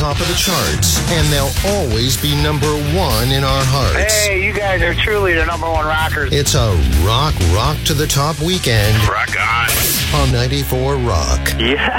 top of the charts, and they'll always be number one in our hearts. Hey, you guys are truly the number one rockers. It's a rock to the top weekend. Rock on. On 94 Rock. Yeah.